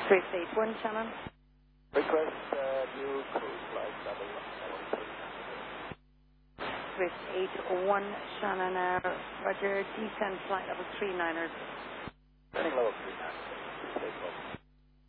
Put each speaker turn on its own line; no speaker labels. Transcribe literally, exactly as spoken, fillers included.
Swift eight one, Shannon.
Request uh, new cruise flight level one three.
Swift eight one, Shannon. Uh, Roger, descent flight level three niners.
Turning level three nine. Please take over.